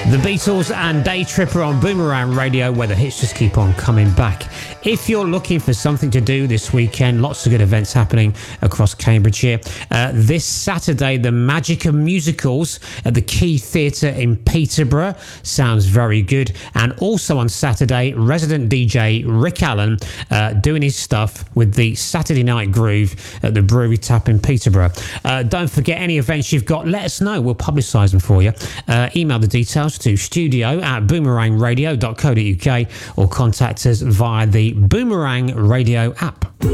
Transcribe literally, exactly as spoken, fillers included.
The Beatles and Day Tripper on Boomerang Radio, where the hits just keep on coming back. If you're looking for something to do this weekend, lots of good events happening across Cambridgeshire. Uh, this Saturday, the Magic of Musicals at the Key Theatre in Peterborough. Sounds very good. And also on Saturday, resident D J Rick Allen uh, doing his stuff with the Saturday Night Groove at the Brewery Tap in Peterborough. Uh, don't forget any events you've got, let us know. We'll publicise them for you. Uh, email the details to studio at boomerang radio dot co dot uk or contact us via the Boomerang Radio app.